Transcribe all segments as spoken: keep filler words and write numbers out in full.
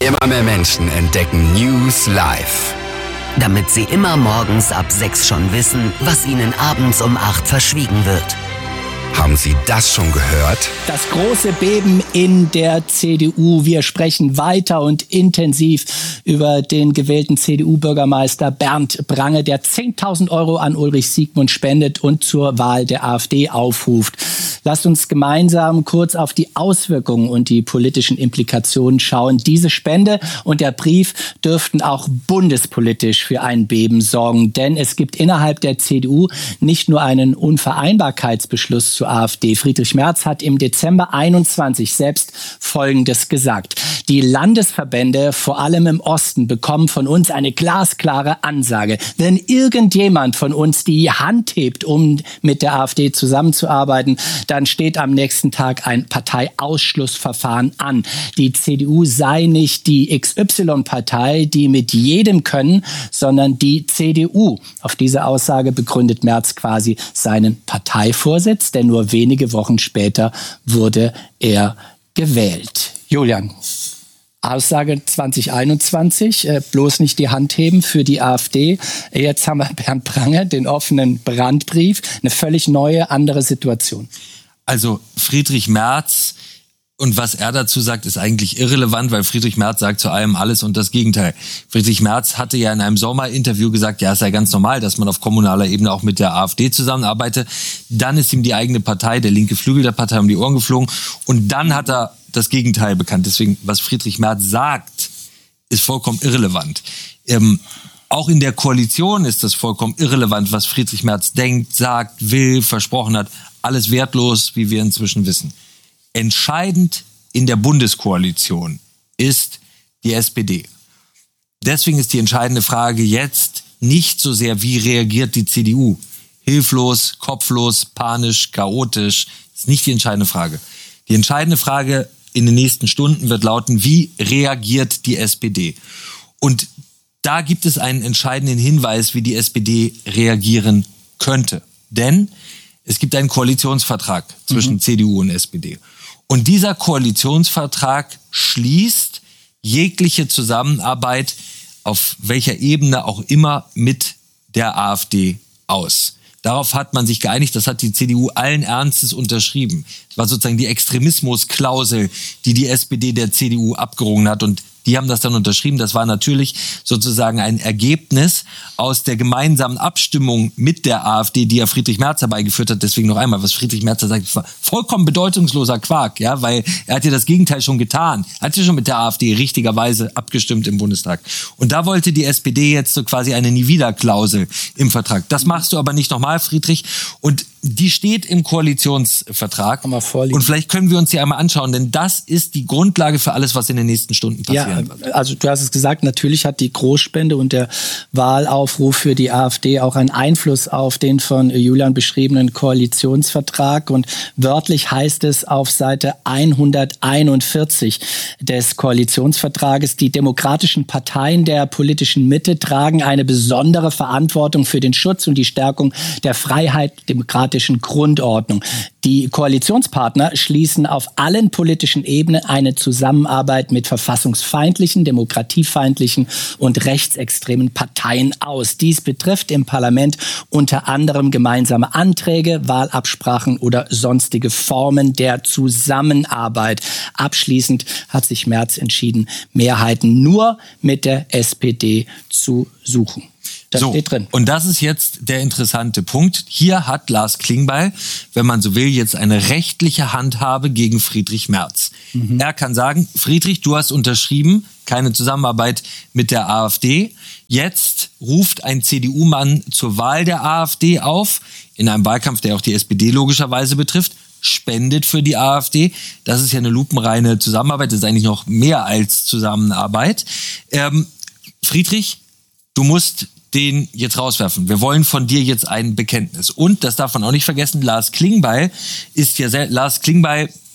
Immer mehr Menschen entdecken News live. Damit sie immer morgens ab sechs schon wissen, was ihnen abends um acht verschwiegen wird. Haben Sie das schon gehört? Das große Beben in der C D U. Wir sprechen weiter und intensiv über den gewählten C D U-Bürgermeister Bernd Prange, der zehntausend Euro an Ulrich Siegmund spendet und zur Wahl der AfD aufruft. Lasst uns gemeinsam kurz auf die Auswirkungen und die politischen Implikationen schauen. Diese Spende und der Brief dürften auch bundespolitisch für ein Beben sorgen. Denn es gibt innerhalb der C D U nicht nur einen Unvereinbarkeitsbeschluss zur AfD. Friedrich Merz hat im Dezember einundzwanzig selbst Folgendes gesagt: Die Landesverbände, vor allem im Osten, bekommen von uns eine glasklare Ansage. Wenn irgendjemand von uns die Hand hebt, um mit der AfD zusammenzuarbeiten, dann steht am nächsten Tag ein Parteiausschlussverfahren an. Die C D U sei nicht die X Y-Partei, die mit jedem können, sondern die C D U. Auf diese Aussage begründet Merz quasi seinen Parteivorsitz, denn nur wenige Wochen später wurde er gewählt. Julian, Aussage zwanzig einundzwanzig, äh, bloß nicht die Hand heben für die AfD. Jetzt haben wir Bernd Prange, den offenen Brandbrief, eine völlig neue, andere Situation. Also Friedrich Merz und was er dazu sagt, ist eigentlich irrelevant, weil Friedrich Merz sagt zu allem alles und das Gegenteil. Friedrich Merz hatte ja in einem Sommerinterview gesagt, ja, es sei ganz normal, dass man auf kommunaler Ebene auch mit der AfD zusammenarbeitet. Dann ist ihm die eigene Partei, der linke Flügel der Partei, um die Ohren geflogen und dann hat er das Gegenteil bekannt. Deswegen, was Friedrich Merz sagt, ist vollkommen irrelevant. Ähm, auch in der Koalition ist das vollkommen irrelevant, was Friedrich Merz denkt, sagt, will, versprochen hat. Alles wertlos, wie wir inzwischen wissen. Entscheidend in der Bundeskoalition ist die S P D. Deswegen ist die entscheidende Frage jetzt nicht so sehr, wie reagiert die C D U. Hilflos, kopflos, panisch, chaotisch, ist nicht die entscheidende Frage. Die entscheidende Frage in den nächsten Stunden wird lauten, wie reagiert die S P D? Und da gibt es einen entscheidenden Hinweis, wie die S P D reagieren könnte. Denn es gibt einen Koalitionsvertrag zwischen mhm. C D U und S P D. Und dieser Koalitionsvertrag schließt jegliche Zusammenarbeit auf welcher Ebene auch immer mit der AfD aus. Darauf hat man sich geeinigt, das hat die C D U allen Ernstes unterschrieben. Das war sozusagen die Extremismusklausel, die die S P D der C D U abgerungen hat und die haben das dann unterschrieben. Das war natürlich sozusagen ein Ergebnis aus der gemeinsamen Abstimmung mit der AfD, die ja Friedrich Merz herbeigeführt hat. Deswegen noch einmal, was Friedrich Merz sagt, war vollkommen bedeutungsloser Quark, ja, weil er hat ja das Gegenteil schon getan. Er hat ja schon mit der AfD richtigerweise abgestimmt im Bundestag. Und da wollte die S P D jetzt so quasi eine Nie-Wieder-Klausel im Vertrag. Das machst du aber nicht nochmal, Friedrich. Und die steht im Koalitionsvertrag. Und vielleicht können wir uns die einmal anschauen, denn das ist die Grundlage für alles, was in den nächsten Stunden passieren wird. Ja, also du hast es gesagt, natürlich hat die Großspende und der Wahlaufruf für die AfD auch einen Einfluss auf den von Julian beschriebenen Koalitionsvertrag. Und wörtlich heißt es auf Seite hunderteinundvierzig des Koalitionsvertrages, die demokratischen Parteien der politischen Mitte tragen eine besondere Verantwortung für den Schutz und die Stärkung der Freiheit, demokratischen Grundordnung. Die Koalitionspartner schließen auf allen politischen Ebenen eine Zusammenarbeit mit verfassungsfeindlichen, demokratiefeindlichen und rechtsextremen Parteien aus. Dies betrifft im Parlament unter anderem gemeinsame Anträge, Wahlabsprachen oder sonstige Formen der Zusammenarbeit. Abschließend hat sich Merz entschieden, Mehrheiten nur mit der S P D zu suchen. Das so, steht drin. Und das ist jetzt der interessante Punkt. Hier hat Lars Klingbeil, wenn man so will, jetzt eine rechtliche Handhabe gegen Friedrich Merz. Mhm. Er kann sagen, Friedrich, du hast unterschrieben, keine Zusammenarbeit mit der AfD. Jetzt ruft ein C D U-Mann zur Wahl der AfD auf, in einem Wahlkampf, der auch die S P D logischerweise betrifft, spendet für die AfD. Das ist ja eine lupenreine Zusammenarbeit, das ist eigentlich noch mehr als Zusammenarbeit. Ähm, Friedrich, du musst den jetzt rauswerfen. Wir wollen von dir jetzt ein Bekenntnis. Und, das darf man auch nicht vergessen, Lars Klingbeil ist ja, sehr, Lars Klingbeil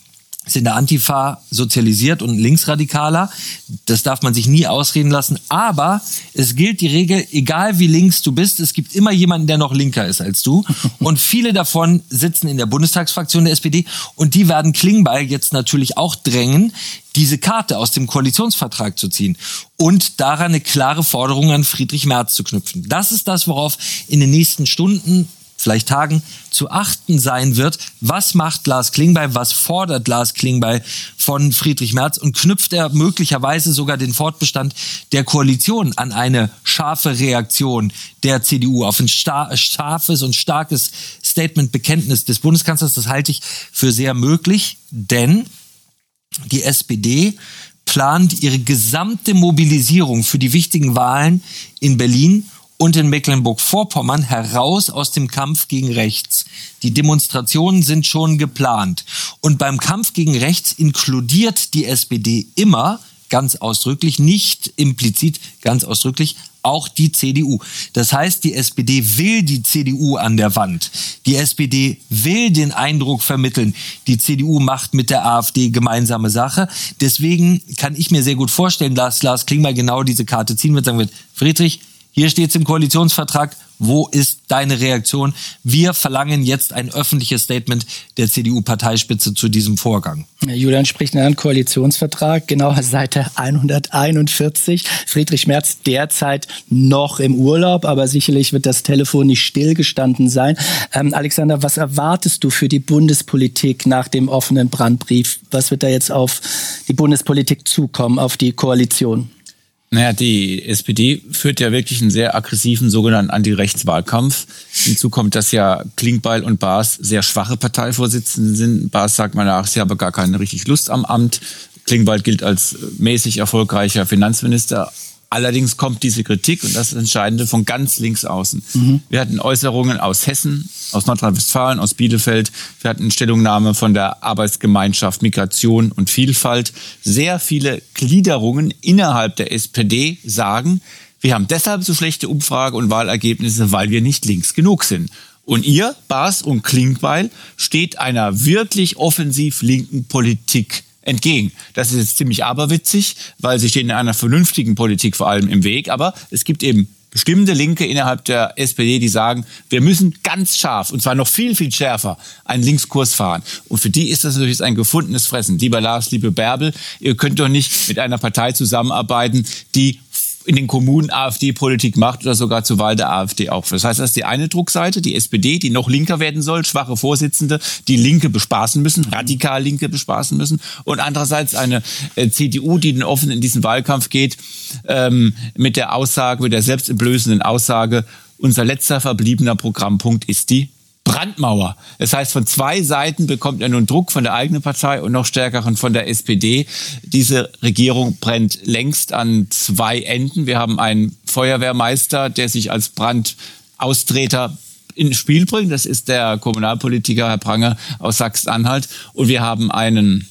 ist in der Antifa sozialisiert und linksradikaler. Das darf man sich nie ausreden lassen. Aber es gilt die Regel, egal wie links du bist, es gibt immer jemanden, der noch linker ist als du. Und viele davon sitzen in der Bundestagsfraktion der S P D. Und die werden Klingbeil jetzt natürlich auch drängen, diese Karte aus dem Koalitionsvertrag zu ziehen und daran eine klare Forderung an Friedrich Merz zu knüpfen. Das ist das, worauf in den nächsten Stunden, vielleicht Tagen, zu achten sein wird. Was macht Lars Klingbeil, was fordert Lars Klingbeil von Friedrich Merz und knüpft er möglicherweise sogar den Fortbestand der Koalition an eine scharfe Reaktion der C D U, auf ein star- scharfes und starkes Statement, Bekenntnis des Bundeskanzlers. Das halte ich für sehr möglich, denn die S P D plant ihre gesamte Mobilisierung für die wichtigen Wahlen in Berlin und in Mecklenburg-Vorpommern heraus aus dem Kampf gegen rechts. Die Demonstrationen sind schon geplant. Und beim Kampf gegen rechts inkludiert die S P D immer, ganz ausdrücklich, nicht implizit, ganz ausdrücklich, auch die C D U. Das heißt, die S P D will die C D U an der Wand. Die S P D will den Eindruck vermitteln, die C D U macht mit der AfD gemeinsame Sache. Deswegen kann ich mir sehr gut vorstellen, dass Lars Klingbeil genau diese Karte ziehen wird, sagen wird, Friedrich, hier steht es im Koalitionsvertrag, wo ist deine Reaktion? Wir verlangen jetzt ein öffentliches Statement der C D U-Parteispitze zu diesem Vorgang. Julian spricht einen Koalitionsvertrag, genau Seite hunderteinundvierzig. Friedrich Merz derzeit noch im Urlaub, aber sicherlich wird das Telefon nicht stillgestanden sein. Ähm, Alexander, was erwartest du für die Bundespolitik nach dem offenen Brandbrief? Was wird da jetzt auf die Bundespolitik zukommen, auf die Koalition? Naja, die S P D führt ja wirklich einen sehr aggressiven sogenannten Anti-Rechts-Wahlkampf. Hinzu kommt, dass ja Klingbeil und Baas sehr schwache Parteivorsitzende sind. Baas sagt mal nach, sie habe gar keine richtig Lust am Amt. Klingbeil gilt als mäßig erfolgreicher Finanzminister. Allerdings kommt diese Kritik, und das ist das Entscheidende, von ganz links außen. Mhm. Wir hatten Äußerungen aus Hessen, aus Nordrhein-Westfalen, aus Bielefeld. Wir hatten eine Stellungnahme von der Arbeitsgemeinschaft Migration und Vielfalt. Sehr viele Gliederungen innerhalb der S P D sagen, wir haben deshalb so schlechte Umfrage- und Wahlergebnisse, weil wir nicht links genug sind. Und ihr, Baas und Klingbeil, steht einer wirklich offensiv linken Politik entgegen. Das ist jetzt ziemlich aberwitzig, weil sie stehen in einer vernünftigen Politik vor allem im Weg. Aber es gibt eben bestimmte Linke innerhalb der S P D, die sagen, wir müssen ganz scharf, und zwar noch viel, viel schärfer, einen Linkskurs fahren. Und für die ist das natürlich ein gefundenes Fressen. Lieber Lars, liebe Bärbel, ihr könnt doch nicht mit einer Partei zusammenarbeiten, die in den Kommunen AfD-Politik macht oder sogar zur Wahl der AfD auch. Das heißt, das ist die eine Druckseite, die S P D, die noch linker werden soll, schwache Vorsitzende, die Linke bespaßen müssen, radikal Linke bespaßen müssen. Und andererseits eine äh, C D U, die den offen in diesen Wahlkampf geht, ähm, mit der Aussage, mit der selbstentblößenden Aussage, unser letzter verbliebener Programmpunkt ist die Brandmauer. Das heißt, von zwei Seiten bekommt er nun Druck von der eigenen Partei und noch stärkeren von der S P D. Diese Regierung brennt längst an zwei Enden. Wir haben einen Feuerwehrmeister, der sich als Brandaustreter ins Spiel bringt. Das ist der Kommunalpolitiker Herr Prange aus Sachsen-Anhalt. Und wir haben einen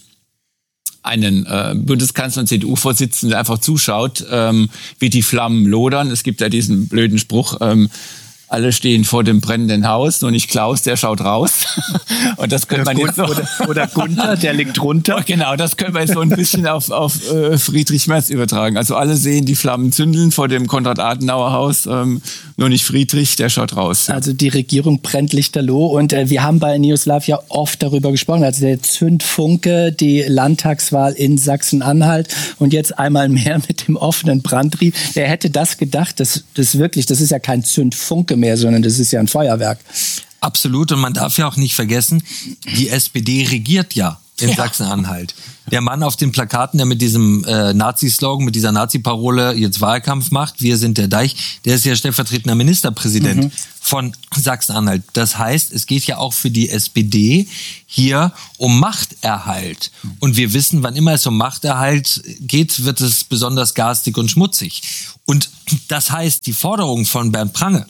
einen äh, Bundeskanzler und C D U-Vorsitzenden, der einfach zuschaut, ähm, wie die Flammen lodern. Es gibt ja diesen blöden Spruch, ähm, alle stehen vor dem brennenden Haus, nur nicht Klaus, der schaut raus. Und das könnte man jetzt so oder, oder Gunther, der liegt drunter. Genau, das können wir jetzt so ein bisschen auf, auf äh, Friedrich Merz übertragen. Also alle sehen die Flammen zündeln vor dem Konrad-Adenauer-Haus, ähm, nur nicht Friedrich, der schaut raus. Also die Regierung brennt lichterloh, und äh, wir haben bei News Live ja oft darüber gesprochen. Also der Zündfunke, die Landtagswahl in Sachsen-Anhalt, und jetzt einmal mehr mit dem offenen Brandbrief. Wer hätte das gedacht? Das, das wirklich, das ist ja kein Zündfunke mehr, sondern das ist ja ein Feuerwerk. Absolut, und man darf ja auch nicht vergessen, die S P D regiert ja in ja. Sachsen-Anhalt. Der Mann auf den Plakaten, der mit diesem äh, Nazi-Slogan, mit dieser Nazi-Parole jetzt Wahlkampf macht, wir sind der Deich, der ist ja stellvertretender Ministerpräsident mhm. von Sachsen-Anhalt. Das heißt, es geht ja auch für die S P D hier um Machterhalt. Und wir wissen, wann immer es um Machterhalt geht, wird es besonders garstig und schmutzig. Und das heißt, die Forderung von Bernd Prange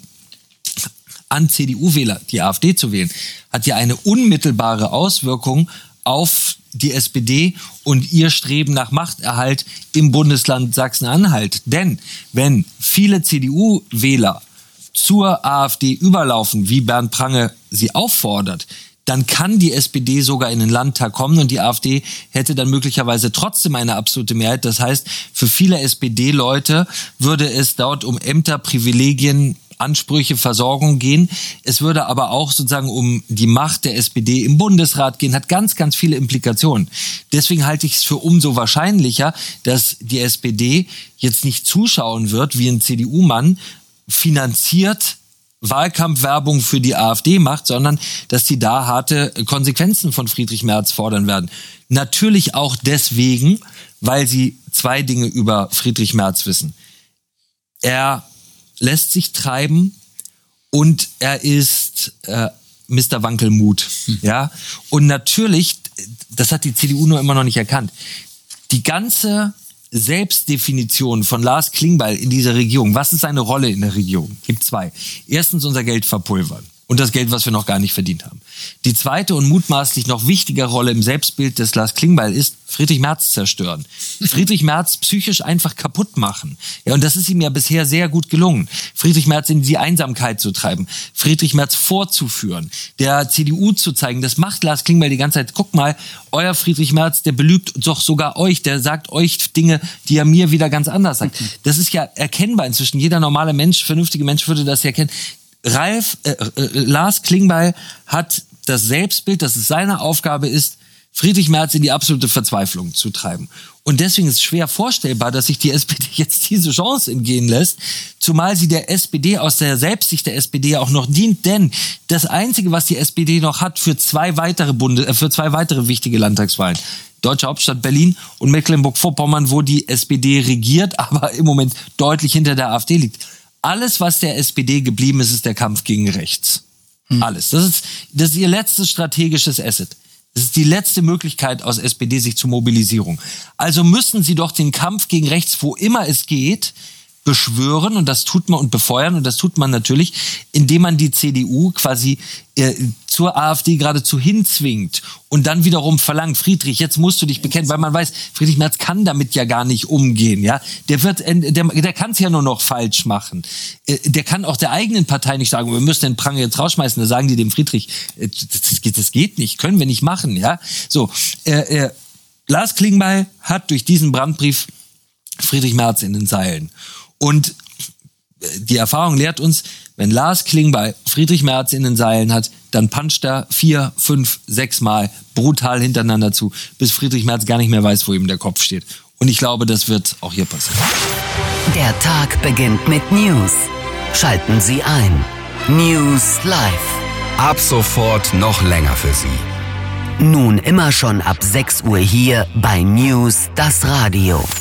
an C D U-Wähler, die AfD zu wählen, hat ja eine unmittelbare Auswirkung auf die S P D und ihr Streben nach Machterhalt im Bundesland Sachsen-Anhalt. Denn wenn viele C D U-Wähler zur AfD überlaufen, wie Bernd Prange sie auffordert, dann kann die S P D sogar in den Landtag kommen und die AfD hätte dann möglicherweise trotzdem eine absolute Mehrheit. Das heißt, für viele S P D-Leute würde es dort um Ämter, Privilegien, Ansprüche, Versorgung gehen. Es würde aber auch sozusagen um die Macht der S P D im Bundesrat gehen, hat ganz, ganz viele Implikationen. Deswegen halte ich es für umso wahrscheinlicher, dass die S P D jetzt nicht zuschauen wird, wie ein C D U-Mann finanziert Wahlkampfwerbung für die AfD macht, sondern dass die da harte Konsequenzen von Friedrich Merz fordern werden. Natürlich auch deswegen, weil sie zwei Dinge über Friedrich Merz wissen. Er lässt sich treiben und er ist äh, Mister Wankelmut. Hm. Ja? Und natürlich, das hat die C D U nur immer noch nicht erkannt, die ganze Selbstdefinition von Lars Klingbeil in dieser Regierung. Was ist seine Rolle in der Regierung? Gibt zwei. Erstens unser Geld verpulvern. Und das Geld, was wir noch gar nicht verdient haben. Die zweite und mutmaßlich noch wichtige Rolle im Selbstbild des Lars Klingbeil ist Friedrich Merz zerstören. Friedrich Merz psychisch einfach kaputt machen. Ja, und das ist ihm ja bisher sehr gut gelungen. Friedrich Merz in die Einsamkeit zu treiben. Friedrich Merz vorzuführen. Der C D U zu zeigen, das macht Lars Klingbeil die ganze Zeit. Guck mal, euer Friedrich Merz, der belügt doch sogar euch. Der sagt euch Dinge, die er mir wieder ganz anders sagt. Das ist ja erkennbar inzwischen. Jeder normale Mensch, vernünftige Mensch würde das ja erkennen. Ralf, äh, äh, Lars Klingbeil hat das Selbstbild, dass es seine Aufgabe ist, Friedrich Merz in die absolute Verzweiflung zu treiben. Und deswegen ist es schwer vorstellbar, dass sich die S P D jetzt diese Chance entgehen lässt, zumal sie der S P D aus der Selbstsicht der S P D auch noch dient. Denn das Einzige, was die S P D noch hat für zwei weitere Bunde, äh, für zwei weitere wichtige Landtagswahlen, Deutsche Hauptstadt Berlin und Mecklenburg-Vorpommern, wo die S P D regiert, aber im Moment deutlich hinter der AfD liegt. Alles, was der S P D geblieben ist, ist der Kampf gegen rechts. Hm. Alles. Das ist, das ist ihr letztes strategisches Asset. Das ist die letzte Möglichkeit aus S P D sich zur Mobilisierung. Also müssen sie doch den Kampf gegen rechts, wo immer es geht, beschwören und das tut man und befeuern und das tut man natürlich, indem man die C D U quasi äh, zur AfD geradezu hinzwingt und dann wiederum verlangt, Friedrich, jetzt musst du dich bekennen, weil man weiß, Friedrich Merz kann damit ja gar nicht umgehen, ja, der wird, der, der kann es ja nur noch falsch machen, äh, der kann auch der eigenen Partei nicht sagen, wir müssen den Pranger jetzt rausschmeißen, da sagen die dem Friedrich, äh, das, geht, das geht nicht, können wir nicht machen, ja, so, äh, äh, Lars Klingbeil hat durch diesen Brandbrief Friedrich Merz in den Seilen. Und die Erfahrung lehrt uns, wenn Lars Klingbeil Friedrich Merz in den Seilen hat, dann puncht er vier, fünf, sechs Mal brutal hintereinander zu, bis Friedrich Merz gar nicht mehr weiß, wo ihm der Kopf steht. Und ich glaube, das wird auch hier passieren. Der Tag beginnt mit News. Schalten Sie ein. News Live. Ab sofort noch länger für Sie. Nun immer schon ab sechs Uhr hier bei News das Radio.